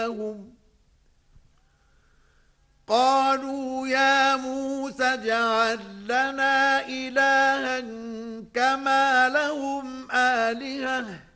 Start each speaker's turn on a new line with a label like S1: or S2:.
S1: قالوا يا موسى اجعل لنا إلها كما لهم آلهة